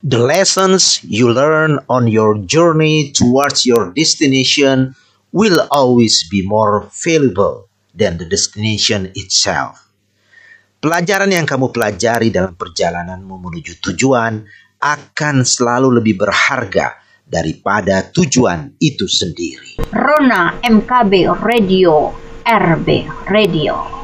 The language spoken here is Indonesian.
The lessons you learn on your journey towards your destination will always be more valuable than the destination itself. Pelajaran yang kamu pelajari dalam perjalananmu menuju tujuan akan selalu lebih berharga daripada tujuan itu sendiri. Rona MKB Radio, RB Radio.